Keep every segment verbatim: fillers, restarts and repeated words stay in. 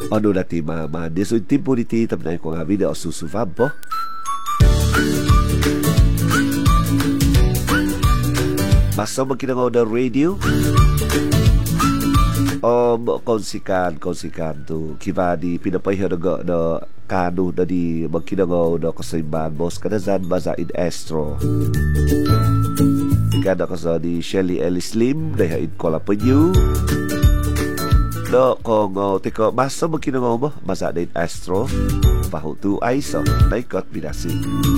Ano dati ma ma so tempo diti tapos ko nga video susufab po. Basta magkinangaw na radio. Um, konsikan, konsikan to kiba di pinapayhan na, na kano na di magkinangaw na kasimban boss kanazan baza in estro kada ka sa di Shelly Ellis Lim dahain ko la panyo no kung uh, tiko basta magkinangaw mo baza in estro pahutu ay so naikot binasi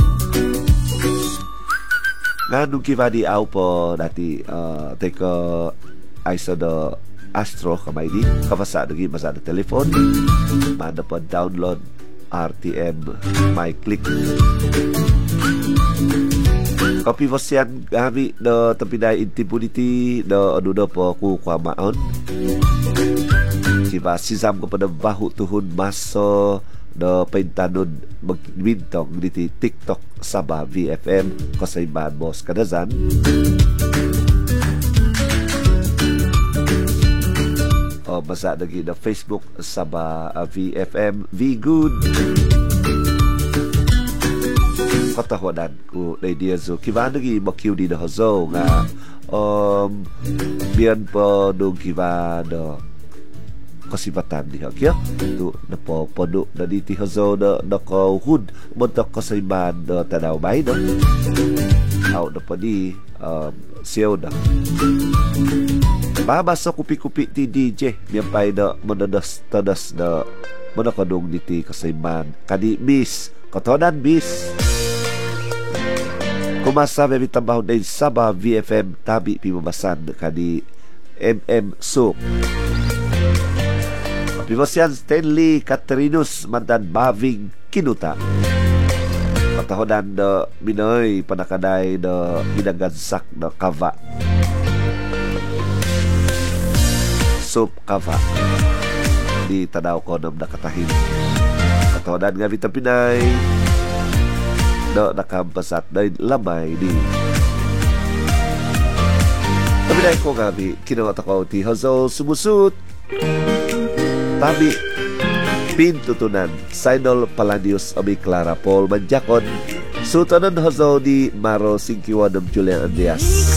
nga nung kiba di aw po dati uh, tiko ay so na Astro kamay di kapasa lagi masa ada telefon mana pun download R T M my click kopi vosian kami do tapi dai intipuditi do adudo po ku kwa maon siba sisam kepada bahu tuhun maso do pentanun bintong di TikTok Sabah V F M Kasaiban Bos Kadazan o basa lagi na Facebook Sabah uh, V F M V Good katahuanan ko na idea so kiba lagi makiw di na hazo nga um, biyan po nung kiba na kasibatan di hakya tu na po podo na diti hazo na nakahud montak kasayman na tanaw bay na aw na pa di um, siyaw na babasa kupi-kupi ti D J miyapay na manadas-tadas na manakadong niti kasayman kadi bis katonan bis kumasa may tambaho na Sabah V F M tabi pimabasan kadi M M Soup Pimosyan Stanley Caterinus mantan Baving Kinuta katahonan na Minoy panakaday na minagansak na kava Soup kava di tanaw ko ng nakatahin katawanan nga Vita Pinay na nakampasat na lamay di Tapinay ko nga kinawat ako ti hazo sumusut tabi pintutunan Sinol Paladius Abi Clara Paul Manjakon sutanan hazo di Maro Singkiwan ng Julian Andreas